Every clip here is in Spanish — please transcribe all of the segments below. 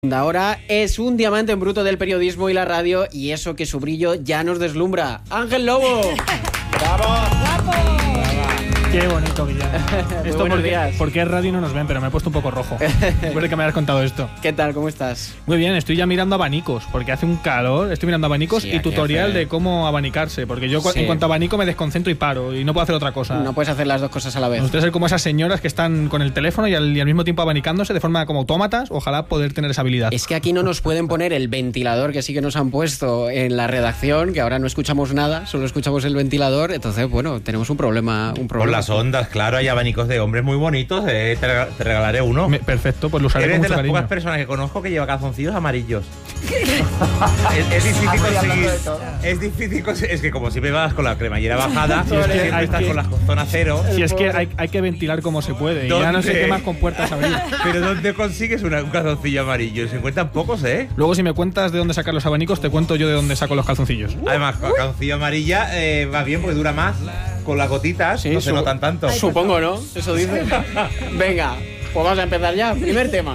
Ahora es un diamante en bruto del periodismo y la radio, y eso que su brillo ya nos deslumbra. ¡Ángel Lobo! ¡Bravo! Qué bonito, Guillén. Esto días. porque es radio y no nos ven, pero me he puesto un poco rojo después de que me hayas contado esto. ¿Qué tal? ¿Cómo estás? Muy bien, estoy ya mirando abanicos, porque hace un calor. Estoy mirando abanicos y tutorial de cómo abanicarse, porque yo en cuanto a abanico me desconcentro y paro, y no puedo hacer otra cosa. No puedes hacer las dos cosas a la vez. Ustedes ser como esas señoras que están con el teléfono y al mismo tiempo abanicándose de forma como autómatas. Ojalá poder tener esa habilidad. Es que aquí no nos pueden poner el ventilador que sí que nos han puesto en la redacción, que ahora no escuchamos nada, solo escuchamos el ventilador. Entonces, bueno, tenemos un problema. Por las ondas, claro, hay abanicos de hombres muy bonitos, te regalaré uno. Perfecto, pues lo usaré con Eres mucho de las cariño. pocas personas que conozco que lleva calzoncillos amarillos. es difícil conseguir. Es difícil conseguir. Es que como siempre vas con la cremallera bajada, siempre estás con la zona cero. Si es que hay que ventilar como se puede. Y ya no sé qué más compuertas abrir. Pero ¿dónde consigues un calzoncillo amarillo? Se encuentran pocos, ¿eh? Luego, si me cuentas de dónde sacar los abanicos, te cuento yo de dónde saco los calzoncillos. Además, con calzoncillo amarilla va bien porque dura más. Con las gotitas no se notan tanto. Supongo, ¿no? Eso dice. Venga, pues vamos a empezar ya. Primer tema.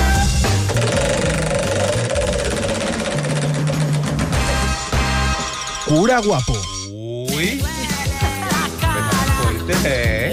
Cura guapo. Uy. Fuerte, ¿eh?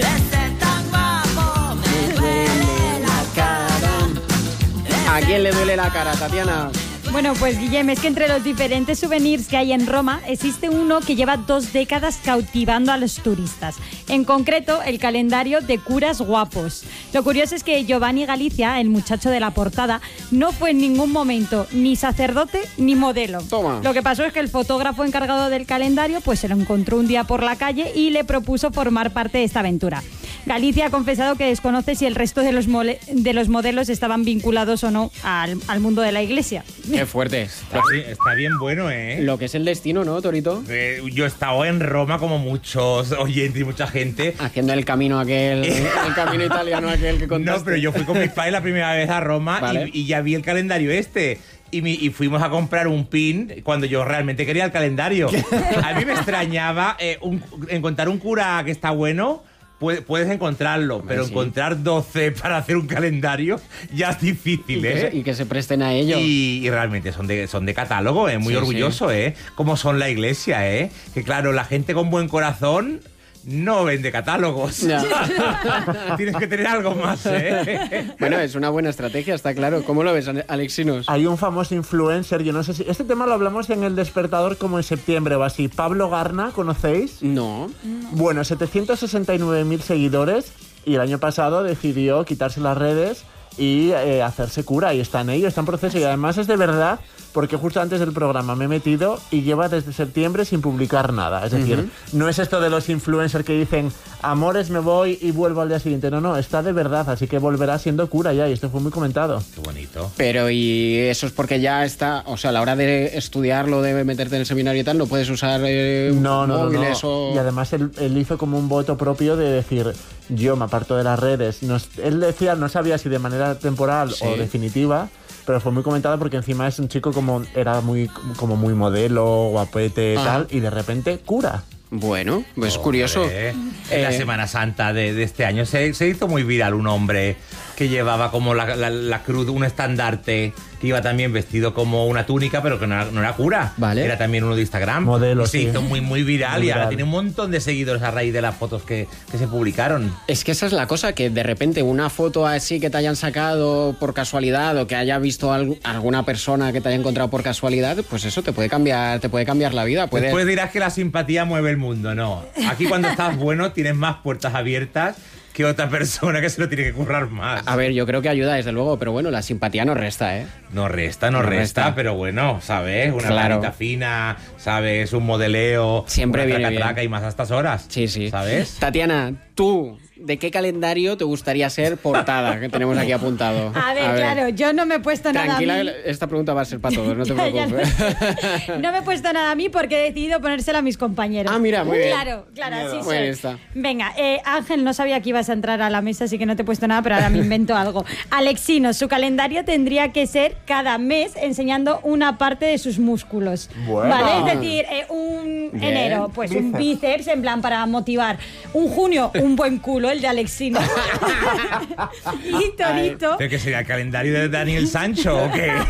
¿A quién le duele la cara, Tatiana? Bueno, pues Guillem, es que entre los diferentes souvenirs que hay en Roma existe uno que lleva 2 décadas cautivando a los turistas. En concreto, el calendario de curas guapos. Lo curioso es que Giovanni Galizia, el muchacho de la portada, no fue en ningún momento ni sacerdote ni modelo. Toma. Lo que pasó es que el fotógrafo encargado del calendario pues se lo encontró un día por la calle y le propuso formar parte de esta aventura. Galizia ha confesado que desconoce si el resto de los modelos estaban vinculados o no al mundo de la iglesia. Qué fuerte. Está bien bueno, ¿eh? Lo que es el destino, ¿no, Torito? Yo he estado en Roma como muchos oyentes y mucha gente. Haciendo el camino aquel, el camino italiano aquel que contaste. No, pero yo fui con mis padres la primera vez a Roma, vale. y ya vi el calendario este. Y fuimos a comprar un pin cuando yo realmente quería el calendario. A mí me extrañaba encontrar un cura que está bueno. Puedes encontrarlo, pero encontrar 12 para hacer un calendario ya es difícil, ¿eh? Y que se presten a ello. Y realmente son de catálogo, ¿eh? Muy orgulloso, ¿eh? Como son la iglesia, ¿eh? Que claro, la gente con buen corazón no vende catálogos. No. Tienes que tener algo más, ¿eh? Bueno, es una buena estrategia, está claro. ¿Cómo lo ves, Alexinos? Hay un famoso influencer, yo no sé si... Este tema lo hablamos en El Despertador como en septiembre o así. Pablo Garna, ¿conocéis? No. Bueno, 769.000 seguidores y el año pasado decidió quitarse las redes y hacerse cura, y está en ello, está en proceso, y además es de verdad, porque justo antes del programa me he metido y lleva desde septiembre sin publicar nada. Es decir, no es esto de los influencers que dicen amores, me voy y vuelvo al día siguiente. No, está de verdad, así que volverá siendo cura ya, y esto fue muy comentado. Qué bonito. Pero y eso es porque ya está, o sea, a la hora de estudiarlo, de meterte en el seminario y tal, no puedes usar móviles o... Y además él hizo como un voto propio de decir, yo me aparto de las redes. Él decía, no sabía si de manera temporal o definitiva, pero fue muy comentado porque encima es un chico era muy modelo, guapete y tal, y de repente cura. Bueno, pues curioso. En la Semana Santa de este año se hizo muy viral un hombre que llevaba como la cruz, un estandarte, que iba también vestido como una túnica, pero que no era cura. Vale. Era también uno de Instagram. Modelo, se hizo muy viral, y ahora tiene un montón de seguidores a raíz de las fotos que se publicaron. Es que esa es la cosa, que de repente una foto así que te hayan sacado por casualidad, o que haya visto alguna persona que te haya encontrado por casualidad, pues eso te puede cambiar la vida. Después dirás que la simpatía mueve el mundo, no. Aquí cuando estás bueno tienes más puertas abiertas que otra persona que se lo tiene que currar más. A ver, yo creo que ayuda desde luego, pero bueno, la simpatía no resta, ¿eh? No resta, pero bueno, ¿sabes? Una carita fina, ¿sabes? Un modeleo. Siempre viene bien. Y más a estas horas. Sí. ¿Sabes? Tatiana, tú, ¿de qué calendario te gustaría ser portada? Que tenemos aquí apuntado. A ver, claro, yo no me he puesto nada a mí. Tranquila, esta pregunta va a ser para todos, no te preocupes. No me he puesto nada a mí porque he decidido ponérsela a mis compañeros. Ah, mira, muy bien. Claro, así Muy bien soy. está. Venga, Ángel, no sabía que ibas a entrar a la mesa, así que no te he puesto nada, pero ahora me invento algo. Alexinos, su calendario tendría que ser cada mes enseñando una parte de sus músculos. Bueno. ¿Vale? Es decir, enero, pues un bíceps, en plan para motivar. Un junio, un buen culo, el de Alexinos. Y Torito. ¿Pero qué sería el calendario de Daniel Sancho o qué?